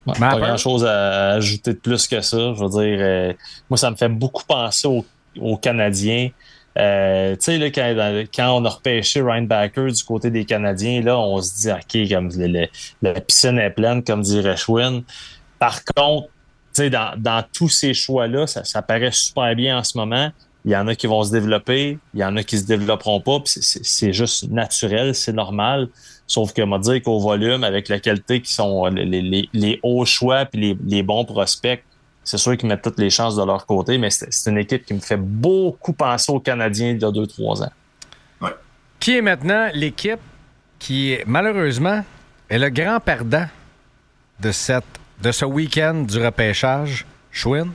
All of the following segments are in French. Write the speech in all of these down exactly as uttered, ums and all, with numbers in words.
Ouais, pas grand-chose à ajouter de plus que ça. Je veux dire, euh, moi, ça me fait beaucoup penser aux, aux Canadiens. Euh, tu sais, là, quand, quand on a repêché Ryan Backer du côté des Canadiens, là, on se dit, OK, comme le, le, la piscine est pleine, comme dirait Schwinn. Par contre, tu sais, dans, dans tous ces choix-là, ça, ça paraît super bien en ce moment. Il y en a qui vont se développer, il y en a qui se développeront pas, puis c'est, c'est, c'est juste naturel, c'est normal. Sauf que, on va dire qu'au volume, avec la qualité qui sont les, les, les hauts choix puis les, les bons prospects, c'est sûr qu'ils mettent toutes les chances de leur côté, mais c'est, c'est une équipe qui me fait beaucoup penser aux Canadiens il y a deux, trois ans. Ouais. Qui est maintenant l'équipe qui, malheureusement, est le grand perdant de, cette, de ce week-end du repêchage? Schwinn?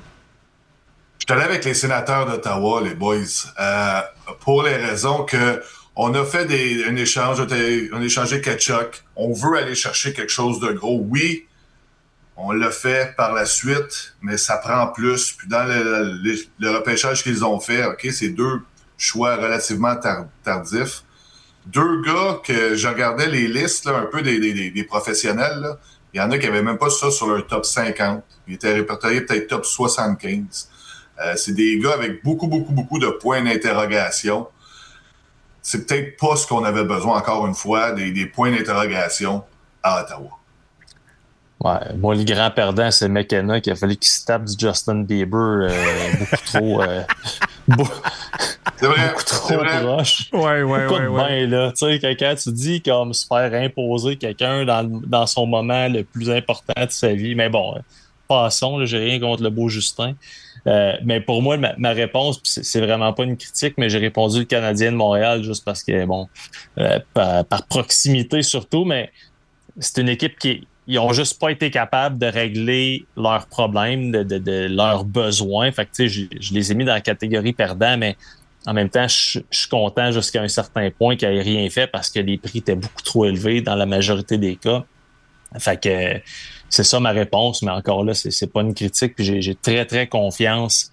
Je suis allé avec les sénateurs d'Ottawa, les boys, euh, pour les raisons que on a fait des, un échange, on a échangé Tkachuk. On veut aller chercher quelque chose de gros. Oui, on l'a fait par la suite, mais ça prend plus. Puis dans le, le, le repêchage qu'ils ont fait, ok, c'est deux choix relativement tar, tardifs. Deux gars que je regardais les listes, là, un peu des, des, des professionnels, là. Il y en a qui n'avaient même pas ça sur leur top cinquante. Ils étaient répertoriés peut-être top soixante-quinze. Euh, c'est des gars avec beaucoup, beaucoup, beaucoup de points d'interrogation. C'est peut-être pas ce qu'on avait besoin, encore une fois, des, des points d'interrogation à Ottawa. Ouais, moi, le grand perdant, c'est McKenna qui a fallu qu'il se tape du Justin Bieber euh, beaucoup trop... Euh, beau, c'est vrai, beaucoup trop c'est vrai. proche. Ouais, ouais, Écoute ouais, ouais. bien, là, tu sais, quand tu dis comme se faire imposer quelqu'un dans, dans son moment le plus important de sa vie, mais bon, passons, là, j'ai rien contre le beau Justin. Euh, mais pour moi, ma, ma réponse, c'est, c'est vraiment pas une critique, mais j'ai répondu le Canadien de Montréal juste parce que, bon, euh, par, par proximité surtout, mais c'est une équipe qui ils ont juste pas été capables de régler leurs problèmes, de, de, de leurs besoins. Fait que, tu sais, je, je les ai mis dans la catégorie perdant, mais en même temps, je, je suis content jusqu'à un certain point qu'ils n'aient rien fait parce que les prix étaient beaucoup trop élevés dans la majorité des cas. Fait que c'est ça ma réponse, mais encore là, c'est, c'est pas une critique. Puis j'ai, j'ai très, très confiance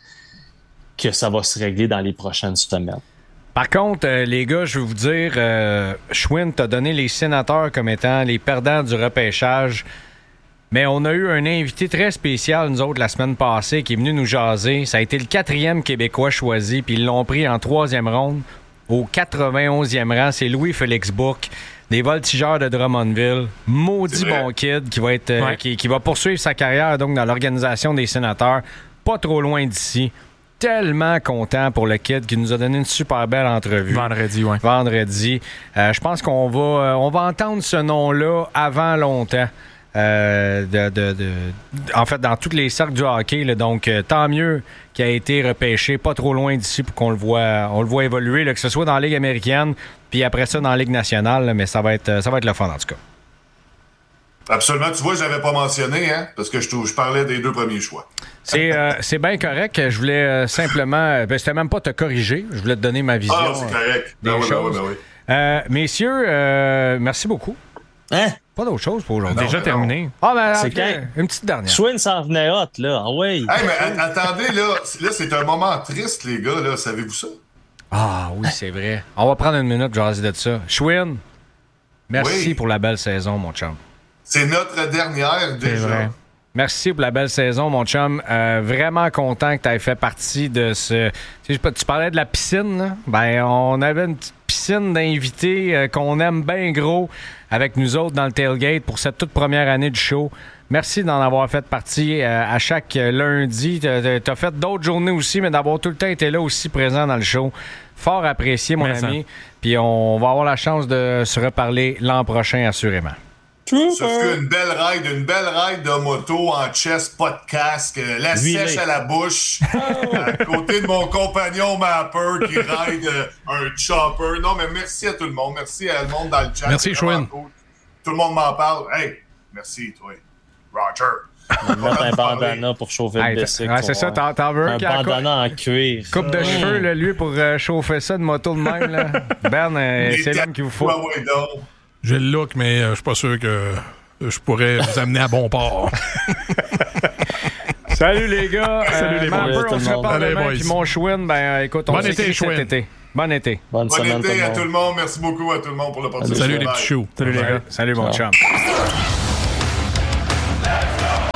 que ça va se régler dans les prochaines semaines. Par contre, euh, les gars, je vais vous dire, euh, Schwinn t'a donné les sénateurs comme étant les perdants du repêchage. Mais on a eu un invité très spécial, nous autres, la semaine passée, qui est venu nous jaser. Ça a été le quatrième Québécois choisi, puis ils l'ont pris en troisième ronde. Au quatre-vingt-onzième rang, c'est Louis-Félix Bourque, des Voltigeurs de Drummondville. Maudit bon kid qui va, être, euh, ouais. qui, qui va poursuivre sa carrière donc dans l'organisation des sénateurs. Pas trop loin d'ici. Tellement content pour le kid qui nous a donné une super belle entrevue. Vendredi, oui. Vendredi. Euh, je pense qu'on va, euh, on va entendre ce nom-là avant longtemps. Euh, de, de, de, en fait, dans tous les cercles du hockey. Là, donc, euh, tant mieux qu'il a été repêché pas trop loin d'ici pour qu'on le voit, on le voit évoluer, là, que ce soit dans la Ligue américaine, puis après ça dans la Ligue nationale. Là, mais ça va être, ça va être le fun, en tout cas. Absolument. Tu vois, je l'avais pas mentionné, hein, parce que je, je parlais des deux premiers choix. C'est, euh, c'est bien correct. Je voulais euh, simplement... Ben, c'était même pas te corriger. Je voulais te donner ma vision. Ah, c'est correct. Des ben oui, choses. Ben oui, ben oui. Euh, messieurs, euh, merci beaucoup. Hein? Pas d'autre chose pour aujourd'hui. Non, Déjà ben terminé. Non. Ah, ben, c'est après, quand... une petite dernière. Schwinn s'en venait hot, là. Ah ouais. Hey, mais attendez, là, là, c'est un moment triste, les gars, là. Savez-vous ça? Ah oui, c'est vrai. On va prendre une minute, jaser de ça. Schwinn, merci oui. pour la belle saison, mon chum. C'est notre dernière, déjà. C'est vrai. Merci pour la belle saison, mon chum. Euh, vraiment content que tu aies fait partie de ce... Tu parlais de la piscine, là? Ben, on avait une petite piscine d'invités euh, qu'on aime bien gros avec nous autres dans le tailgate pour cette toute première année du show. Merci d'en avoir fait partie euh, à chaque lundi. Tu as fait d'autres journées aussi, mais d'avoir tout le temps été là aussi présent dans le show. Fort apprécié, mon mais ami. Puis on va avoir la chance de se reparler l'an prochain, assurément. Ça fut une belle ride, une belle ride de moto en chest, pas de casque, la Lui, sèche à la bouche, à côté de mon compagnon Mapper qui ride un chopper. Non, mais merci à tout le monde, merci à le monde dans le chat. Merci, Schwinn. Cool. Tout le monde m'en parle. Hey, merci, toi, Roger. On va mettre un bandana pour chauffer hey, le bicycle. Ouais, c'est ça, t'en, t'en veux un bandana en cuir. Coupe de mmh. cheveux, là, lui, pour euh, chauffer ça de moto de même. Là. Ben, euh, c'est l'homme qu'il vous faut. Ouais, donc. J'ai le look, mais euh, je suis pas sûr que je pourrais vous amener à bon port. Salut les gars. Salut les boys. boys. On se reparle demain. Puis mon Schwinn, ben écoute, on bon s'écrit été, cet Schwinn. été. Bon été. Bonne bon semaine, été tout à tout le monde. Merci beaucoup à tout le monde pour l'opportunité. Salut les petits choux. Salut les gars. Salut mon chum.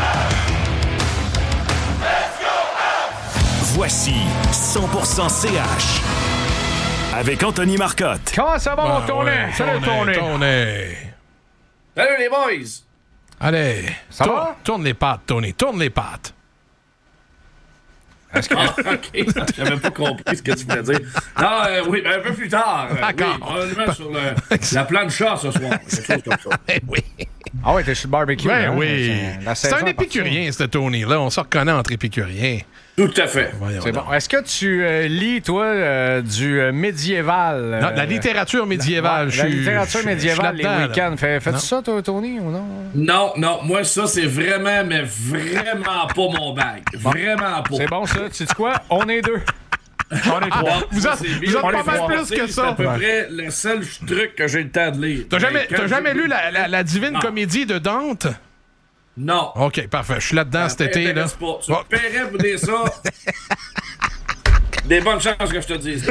Voici cent pour cent C H avec Anthony Marcotte. Comment ça va, mon Ben Tony? ouais, Salut, Tony. Tony. Salut les boys! Allez, Ça tourne, va? tourne les pattes, Tony, tourne les pattes. Est-ce que... Ah, OK. J'avais pas compris ce que tu voulais dire. Non, euh, oui, ben, un peu plus tard. Euh, D'accord. Oui, probablement sur le, la plancha ce soir. Quelque chose comme ça. Eh oui. Ah ouais, t'es sur le barbecue. Ben hein? oui. C'est- la C'est saison un est partie. épicurien, ce Tony-là. On se reconnaît entre épicuriens. Tout à fait. Voyons C'est donc. bon. Est-ce que tu euh, lis, toi, euh, du euh, médiéval? Non, euh, la littérature médiévale. ouais, je la suis- littérature je suis médiévale, les là-dedans, là. week-ends. Fais- Fais-tu Non. ça, toi, Tony, ou non? Non, non, moi, ça, c'est vraiment, mais vraiment pas mon bag. Vraiment pas. C'est bon, ça. Tu sais quoi? On est deux. On est trois. Vous Ça, êtes- c'est vous bien. êtes On pas est mal trois. plus que C'est ça. à peu Ouais. près le seul truc que j'ai le temps de lire. T'as jamais, Mais quand t'as jamais j'ai- lu la, la, la divine Non. comédie de Dante? Non. OK, parfait. Je suis là-dedans cet Ça été. Là. t'intéresse pas. Tu Bon. me paierais pour dire ça. Des bonnes chances que je te dise.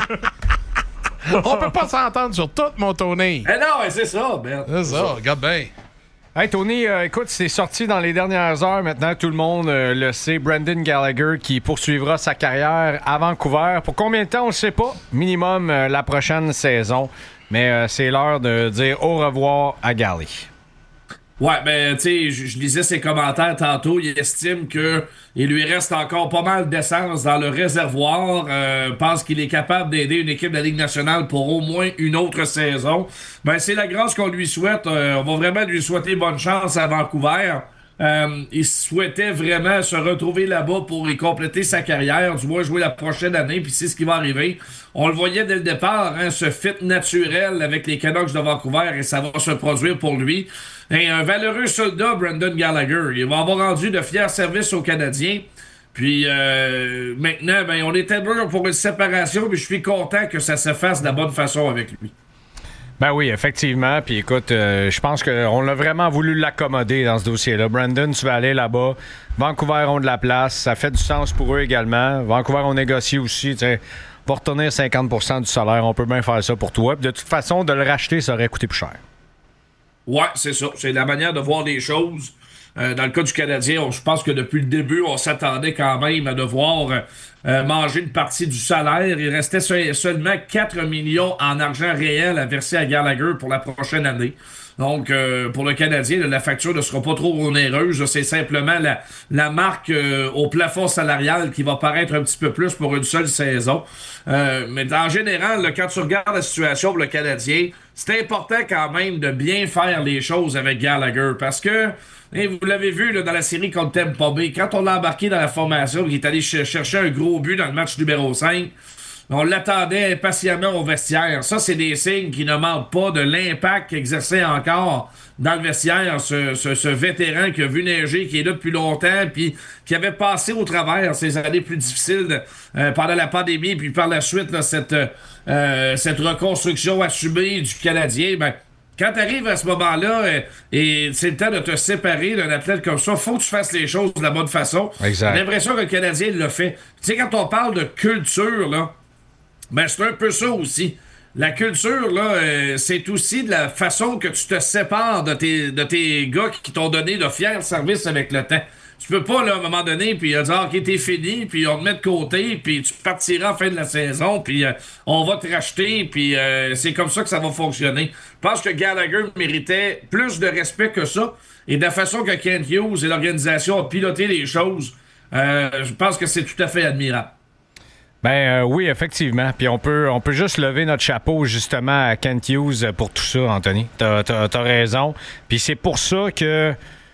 On peut pas s'entendre sur tout, mon Tony. Eh non, c'est ça, Ben. C'est ça, regarde bien. Hey, Tony, euh, écoute, c'est sorti dans les dernières heures. Maintenant, tout le monde euh, le sait. Brendan Gallagher qui poursuivra sa carrière à Vancouver. Pour combien de temps, on ne sait pas. Minimum euh, la prochaine saison. Mais euh, c'est l'heure de dire au revoir à Gally. Ouais, ben, tu sais, je, je lisais ses commentaires tantôt. Il estime que il lui reste encore pas mal d'essence dans le réservoir. Euh, pense qu'il est capable d'aider une équipe de la Ligue nationale pour au moins une autre saison. Ben, c'est la grâce qu'on lui souhaite. Euh, on va vraiment lui souhaiter bonne chance à Vancouver. Euh, il souhaitait vraiment se retrouver là-bas pour y compléter sa carrière, du moins jouer la prochaine année, puis c'est ce qui va arriver. On le voyait dès le départ, hein, ce fit naturel avec les Canucks de Vancouver, et ça va se produire pour lui. Et un valeureux soldat, Brendan Gallagher. Il va avoir rendu de fiers services aux Canadiens. Puis euh, maintenant, ben, on était dur pour une séparation, mais je suis content que ça se fasse de la bonne façon avec lui. Ben oui, effectivement. Puis écoute, euh, je pense qu'on a vraiment voulu l'accommoder dans ce dossier-là. Brandon, tu vas aller là-bas. Vancouver ont de la place. Ça fait du sens pour eux également. Vancouver ont négocié aussi. Tu sais, va retenir cinquante pour cent du salaire. On peut bien faire ça pour toi. Puis de toute façon, de le racheter, ça aurait coûté plus cher. Ouais, c'est ça. C'est la manière de voir les choses. Euh, dans le cas du Canadien, on- je pense que depuis le début, on s'attendait quand même à devoir euh, euh, manger une partie du salaire. Il restait se- seulement quatre millions en argent réel à verser à Gallagher pour la prochaine année. Donc, euh, pour le Canadien, là, la facture ne sera pas trop onéreuse. C'est simplement la, la marque euh, au plafond salarial qui va paraître un petit peu plus pour une seule saison. Euh, mais en général, là, quand tu regardes la situation pour le Canadien, c'est important quand même de bien faire les choses avec Gallagher parce que et vous l'avez vu là, dans la série contre Tampa Bay, quand on l'a embarqué dans la formation, il est allé ch- chercher un gros but dans le match numéro cinq, on l'attendait impatiemment au vestiaire. Ça, c'est des signes qui ne mentent pas de l'impact qu'exerçait encore dans le vestiaire ce, ce, ce vétéran qui a vu neiger, qui est là depuis longtemps, puis qui avait passé au travers ces années plus difficiles euh, pendant la pandémie, puis par la suite, là, cette, euh, cette reconstruction assumée du Canadien. Ben, quand tu arrives à ce moment-là euh, et c'est le temps de te séparer d'un athlète comme ça, faut que tu fasses les choses de la bonne façon. Exact. J'ai l'impression que le Canadien l'a fait. Tu sais, quand on parle de culture, là, ben c'est un peu ça aussi. La culture, là, euh, c'est aussi de la façon que tu te sépares de tes, de tes gars qui t'ont donné de fiers services avec le temps. Tu peux pas, là, à un moment donné, puis euh, dire, OK, t'es fini, puis on te met de côté, puis tu partiras à la fin de la saison, puis euh, on va te racheter, puis euh, c'est comme ça que ça va fonctionner. Je pense que Gallagher méritait plus de respect que ça, et de la façon que Kent Hughes et l'organisation ont piloté les choses, euh, je pense que c'est tout à fait admirable. Ben euh, oui, effectivement. Puis on peut, on peut juste lever notre chapeau justement à Kent Hughes pour tout ça, Anthony. T'as, t'as, t'as raison. Puis c'est pour ça que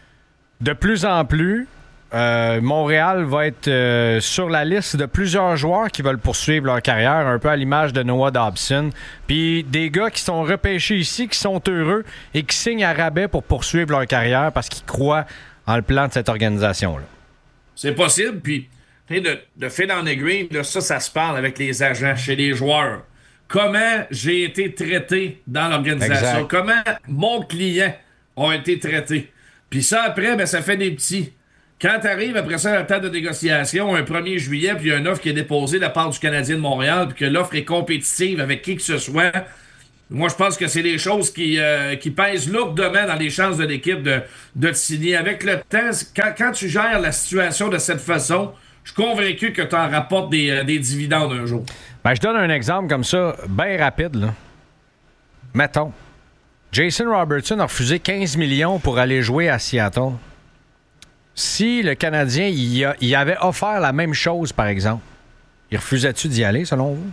de plus en plus, euh, Montréal va être euh, sur la liste de plusieurs joueurs qui veulent poursuivre leur carrière, un peu à l'image de Noah Dobson. Puis des gars qui sont repêchés ici, qui sont heureux et qui signent à rabais pour poursuivre leur carrière parce qu'ils croient en le plan de cette organisation-là. C'est possible, puis tu sais, de, de fil en aiguille, là, ça, ça se parle avec les agents, chez les joueurs. Comment j'ai été traité dans l'organisation? Exact. Comment mon client a été traité? Puis ça, après, ben, ça fait des petits. Quand t'arrives après ça à la table de négociation, un premier juillet, puis il y a une offre qui est déposée de la part du Canadien de Montréal, puis que l'offre est compétitive avec qui que ce soit, moi, je pense que c'est des choses qui, euh, qui pèsent lourdement dans les chances de l'équipe de, de te signer. Avec le temps, quand, quand tu gères la situation de cette façon, je suis convaincu que tu en rapportes des, euh, des dividendes un jour. Ben, je donne un exemple comme ça, bien rapide. Là. Mettons, Jason Robertson a refusé quinze millions pour aller jouer à Seattle. Si le Canadien il, a, il avait offert la même chose, par exemple, il refusait-tu d'y aller, selon vous?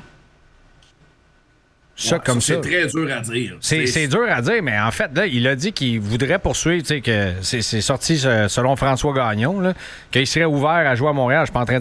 Ça, Ouais, comme ça, ça. C'est très dur à dire. C'est, c'est dur à dire, mais en fait, là, il a dit qu'il voudrait poursuivre, tu sais, que c'est, c'est sorti selon François Gagnon, là, qu'il serait ouvert à jouer à Montréal. Je suis pas en train de